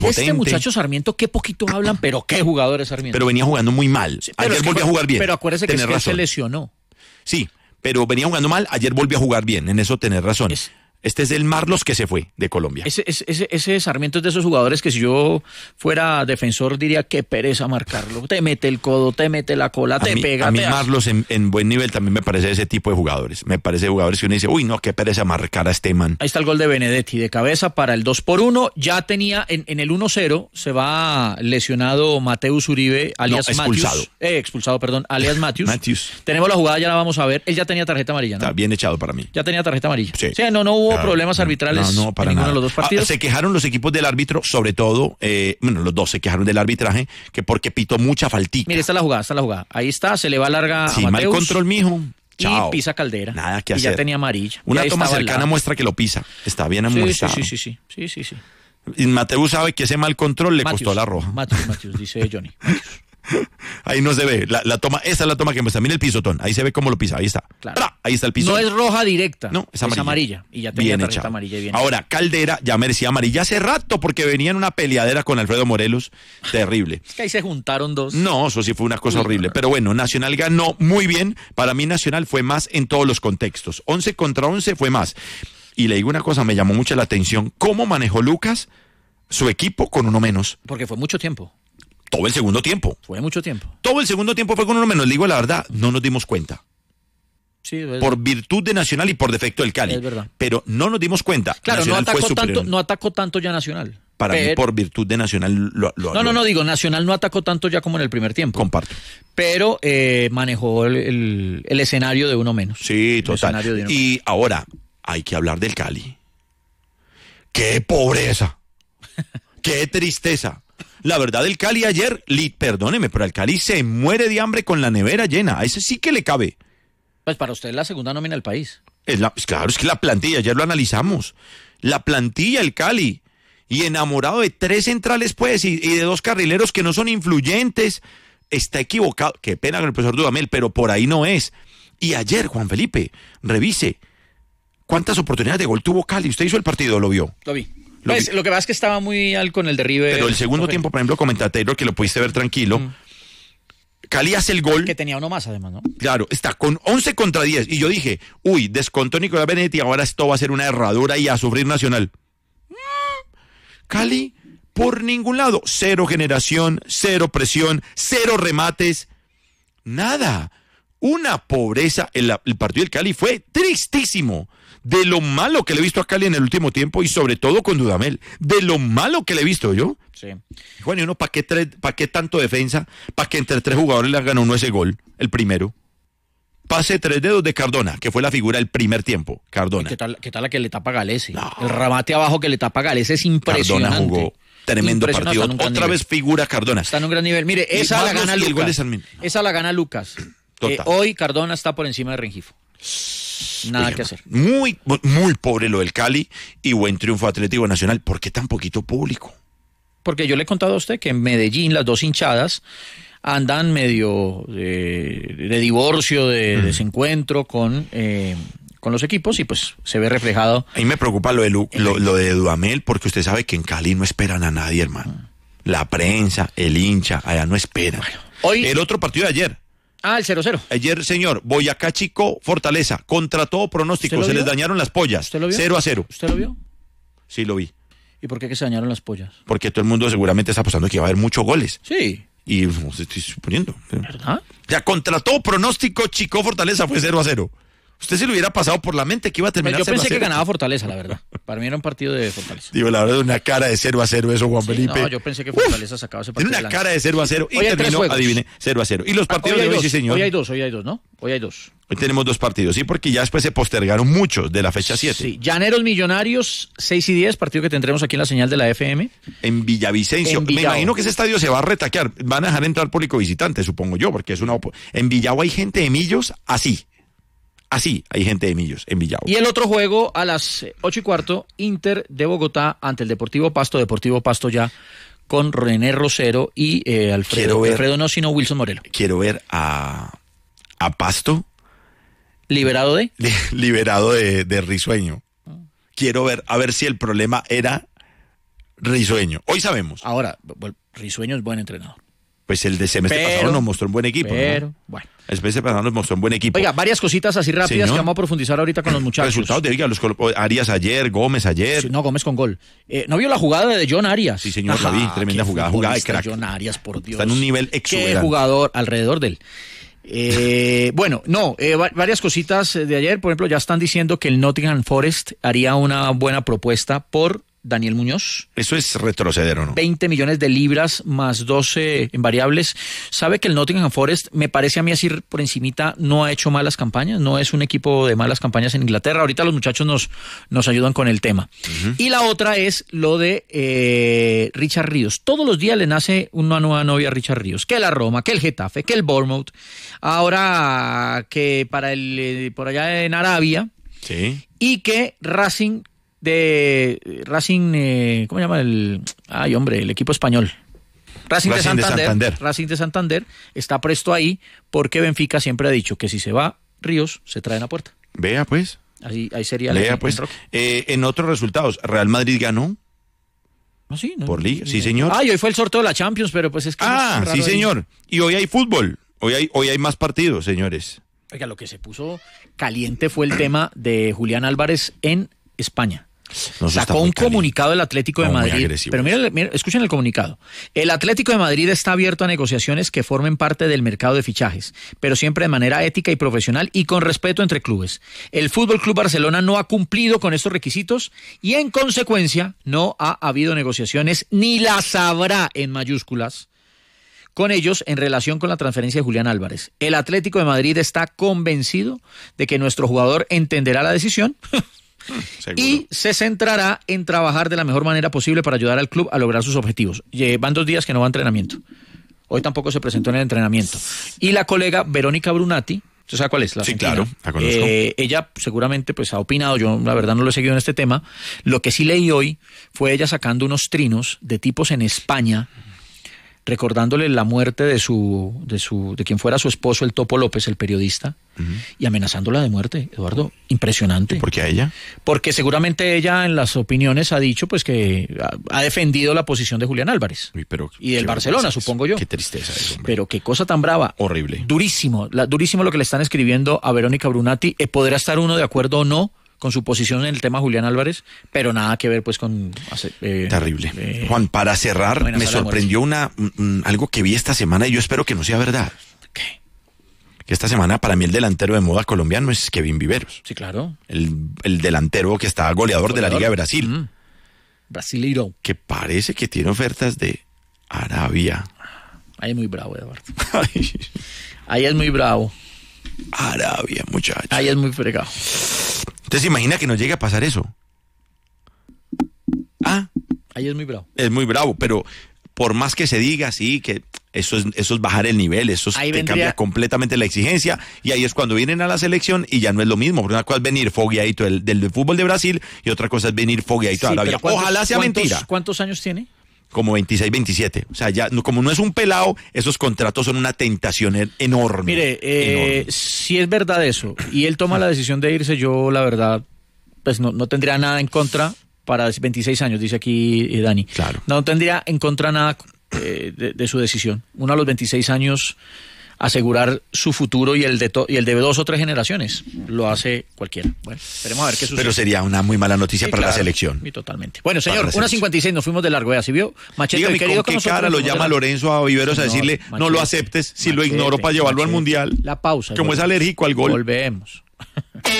potente. Este muchacho Sarmiento, qué poquito hablan, pero qué jugador es Sarmiento. Pero venía jugando muy mal. Sí, Ayer volvió a jugar bien. Pero acuérdese que, Tenés se lesionó. Sí, pero venía jugando mal, ayer volvió a jugar bien, en eso tenés razón. Este es el Marlos que se fue de Colombia. Ese Sarmiento es de esos jugadores que si yo fuera defensor diría qué pereza marcarlo. Te mete el codo, te mete la cola, pega. A mí Marlos en buen nivel también me parece ese tipo de jugadores. Me parece jugadores que uno dice, uy, no, qué pereza marcar a este man. Ahí está el gol de Benedetti de cabeza para el 2-1. Ya tenía en el 1-0 se va lesionado Mateus Uribe, alias expulsado. Expulsado, alias Matthews. Tenemos la jugada, ya la vamos a ver. Él ya tenía tarjeta amarilla, ¿no? Está bien echado para mí. Ya tenía tarjeta amarilla. Sí. O sea, no hubo problemas arbitrales para en ninguno nada. de los dos partidos. Se quejaron los equipos del árbitro, sobre todo, los dos se quejaron del arbitraje, que porque pitó mucha faltica. Mire, esta es la jugada. Ahí está, se le va larga a Mateus. Mal control, mijo. Chao. Y pisa Caldera. Nada que hacer. hacer. Y ya tenía amarilla. Una toma cercana muestra que lo pisa. Está bien amonestado. Sí. Y Mateus sabe que ese mal control le costó la roja. Matthews, dice Johnny. Ahí no se ve, la toma, esa es la toma que muestra. Mira el pisotón, ahí se ve cómo lo pisa, ahí está. Claro. Ahí está el pisotón. No es roja directa, no, es amarilla. Y ya tenía tarjeta amarilla. Bien Ahora, Caldera ya merecía amarilla hace rato porque venía en una peleadera con Alfredo Morelos, terrible. Es que ahí se juntaron dos. No, eso sí fue una cosa horrible. Pero bueno, Nacional ganó muy bien. Para mí Nacional fue más en todos los contextos. 11 contra 11 fue más. Y le digo una cosa, me llamó mucho la atención, cómo manejó Lucas su equipo con uno menos. Porque fue mucho tiempo. Todo el segundo tiempo. Fue mucho tiempo. Todo el segundo tiempo fue con uno menos. Le digo la verdad, no nos dimos cuenta. Sí, por virtud de Nacional y por defecto del Cali. Es verdad. Pero no nos dimos cuenta. Claro, no atacó tanto ya Nacional. Para mí, por virtud de Nacional... digo, Nacional no atacó tanto ya como en el primer tiempo. Comparto. Pero manejó el escenario de uno menos. Sí, total. Y ahora, hay que hablar del Cali. ¡Qué pobreza! ¡Qué tristeza! La verdad, el Cali ayer, perdóneme, pero el Cali se muere de hambre con la nevera llena. A ese sí que le cabe. Pues para usted es la segunda nómina del país. Claro, es que la plantilla, ayer lo analizamos. La plantilla, el Cali. Y enamorado de 3 centrales, pues, y de 2 carrileros que no son influyentes. Está equivocado. Qué pena con el profesor Dudamel, pero por ahí no es. Y ayer, Juan Felipe, revise. ¿Cuántas oportunidades de gol tuvo Cali? ¿Usted hizo el partido o lo vio? Lo vi. Lo que pasa es que estaba muy al con el derribe. Pero el segundo tiempo, por ejemplo, comenta Taylor, que lo pudiste ver tranquilo. Cali hace el gol. Que tenía uno más, además, ¿no? Claro, está con 11 contra 10. Y yo dije, descontó Nicolás Benedetti, ahora esto va a ser una herradura y a sufrir Nacional. Cali, por ningún lado. 0 generación, 0 presión, 0 remates. Nada. Una pobreza. El partido del Cali fue tristísimo. De lo malo que le he visto a Cali en el último tiempo y sobre todo con Dudamel. De lo malo que le he visto yo. Sí. Bueno, ¿y uno para qué tanto defensa? Para que entre 3 jugadores le hagan uno ese gol, el primero. Pase 3 dedos de Cardona, que fue la figura del primer tiempo. Cardona. ¿Qué tal la que le tapa Galese? No. El remate abajo que le tapa Galese es impresionante. Cardona jugó tremendo partido. Otra vez figura Cardona. Está en un gran nivel. Mire, esa la gana Lucas. Esa la gana Lucas. Hoy Cardona está por encima de Rengifo. Nada que hacer. Muy pobre lo del Cali y buen triunfo Atlético Nacional. ¿Por qué tan poquito público? Porque yo le he contado a usted que en Medellín las 2 hinchadas andan medio de divorcio, de desencuentro con los equipos y pues se ve reflejado. A mí me preocupa lo de Dudamel porque usted sabe que en Cali no esperan a nadie, hermano. La prensa, el hincha, allá no esperan. Bueno, hoy el otro partido de ayer. El 0-0. Ayer, señor, Boyacá Chico, Fortaleza, contra todo pronóstico, se les dañaron las pollas. ¿Usted lo vio? 0-0. ¿Usted lo vio? Sí, lo vi. ¿Y por qué que se dañaron las pollas? Porque todo el mundo seguramente está apostando que va a haber muchos goles. Sí. Y no se estoy suponiendo. ¿Verdad? Ya, contra todo pronóstico, Chico Fortaleza fue 0-0. Usted se le hubiera pasado por la mente que iba a terminar 0-0. Yo pensé que ganaba Fortaleza, la verdad. Para mí era un partido de Fortaleza. Digo, la verdad, una cara de 0-0 eso, Juan Felipe. No, yo pensé que Fortaleza sacaba ese partido. Tiene una cara de 0-0 y terminó, adivine, 0-0. Y los partidos de hoy, sí, señor. Hoy hay dos, ¿no? Hoy hay 2. Hoy tenemos 2 partidos, sí, porque ya después se postergaron muchos de la fecha 7. Sí, Llaneros Millonarios, 6:10, partido que tendremos aquí en la señal de la FM. En Villavicencio. Me imagino que ese estadio se va a retaquear. Van a dejar entrar público visitante, supongo yo, porque es una... En Villavo hay gente de Millos así. Así hay gente de Millos en Villavo. Y el otro juego a las 8:15, Inter de Bogotá ante el Deportivo Pasto ya con René Rosero y Alfredo no, sino Wilson Morelo. Quiero ver a Pasto. ¿Liberado de? Liberado de Risueño. Quiero ver, a ver si el problema era Risueño. Hoy sabemos. Ahora, Risueño es buen entrenador. Pues el de semestre pasado nos mostró un buen equipo. Pero, ¿no? Bueno. El semestre pasado nos mostró un buen equipo. Oiga, varias cositas así rápidas, señor, que vamos a profundizar ahorita con los muchachos. Resultados de los Arias ayer, Gómez ayer. Sí, no, Gómez con gol. ¿No vio la jugada de John Arias? Sí, señor, la vi. Tremenda jugada de crack. John Arias, por Dios. Está en un nivel exuberante. Qué jugador alrededor de él. Varias cositas de ayer. Por ejemplo, ya están diciendo que el Nottingham Forest haría una buena propuesta por Daniel Muñoz. Eso es retroceder, ¿o no? 20 millones de libras más 12 en variables. ¿Sabe que el Nottingham Forest, me parece a mí así por encimita, no ha hecho malas campañas? No es un equipo de malas campañas en Inglaterra. Ahorita los muchachos nos ayudan con el tema. Uh-huh. Y la otra es lo de Richard Ríos. Todos los días le nace una nueva novia a Richard Ríos. Que la Roma, que el Getafe, que el Bournemouth. Ahora que para por allá en Arabia. Sí. Y que Racing, ¿cómo se llama el equipo español? Racing de Santander. Racing de Santander está presto ahí porque Benfica siempre ha dicho que si se va Ríos, se traen a puerta. Vea pues. Ahí sería Vea pues. En otros resultados, Real Madrid ganó. ¿Ah, sí? No, por liga, sí señor. Y hoy fue el sorteo de la Champions, pero pues es que... sí señor. Y hoy hay fútbol. Hoy hay más partidos, señores. Oiga, lo que se puso caliente fue el tema de Julián Álvarez en España. Sacó un comunicado del Atlético de Madrid. Pero mira, escuchen el comunicado. El Atlético de Madrid está abierto a negociaciones que formen parte del mercado de fichajes, pero siempre de manera ética y profesional y con respeto entre clubes. El Fútbol Club Barcelona no ha cumplido con estos requisitos y en consecuencia no ha habido negociaciones ni las habrá en mayúsculas con ellos en relación con la transferencia de Julián Álvarez. El Atlético de Madrid está convencido de que nuestro jugador entenderá la decisión y se centrará en trabajar de la mejor manera posible para ayudar al club a lograr sus objetivos. Van 2 días que no va a entrenamiento. Hoy tampoco se presentó en el entrenamiento. Y la colega Verónica Brunati, ¿usted sabe cuál es? Sí, claro, la conozco. Ella seguramente pues ha opinado, yo la verdad no lo he seguido en este tema. Lo que sí leí hoy fue ella sacando unos trinos de tipos en España, recordándole la muerte de quien fuera su esposo, el Topo López, el periodista, y amenazándola de muerte, Eduardo. Impresionante. ¿Por qué a ella? Porque seguramente ella en las opiniones ha dicho pues que ha defendido la posición de Julián Álvarez. Y del Barcelona, supongo yo. Qué tristeza eso, hombre. Pero qué cosa tan brava. Horrible. Durísimo lo que le están escribiendo a Verónica Brunati. ¿Podrá estar uno de acuerdo o no con su posición en el tema Julián Álvarez? Pero nada que ver pues con... terrible. Juan, para cerrar, me sorprendió algo que vi esta semana y yo espero que no sea verdad. ¿Qué? Que esta semana para mí el delantero de moda colombiano es Kevin Viveros. Sí, claro. El delantero que está goleador de la Liga de Brasil. Brasileiro. Que parece que tiene ofertas de Arabia. Ahí es muy bravo, Eduardo. Ahí es muy bravo. Arabia, muchachos. Ahí es muy fregado. ¿Usted se imagina que nos llegue a pasar eso? Ahí es muy bravo. Es muy bravo, pero por más que se diga, sí, que eso es bajar el nivel, eso cambia completamente la exigencia, y ahí es cuando vienen a la selección y ya no es lo mismo, porque una cosa es venir fogueadito del fútbol de Brasil y otra cosa es venir fogueadito a Arabia. Ojalá sea mentira. ¿Cuántos años tiene? Como 26, 27. O sea, ya como no es un pelado, esos contratos son una tentación enorme. Mire, enorme. Si es verdad eso, y él toma la decisión de irse, yo la verdad, pues no tendría nada en contra para 26 años, dice aquí Dani. Claro. No tendría en contra nada de su decisión. Uno a los 26 años asegurar su futuro y el de 2 o 3 generaciones. Lo hace cualquiera. Bueno, esperemos a ver qué sucede. Pero sería una muy mala noticia para la selección. Sí, totalmente. Bueno, señor, 1:56, nos fuimos de largo. ¿Sí vio? Machete, dígame, querido, ¿con qué cara lo llama Lorenzo a Viveros a decirle, Machete, no lo aceptes, si lo ignoro para llevarlo al Mundial? La pausa. Como es alérgico al gol. Volvemos.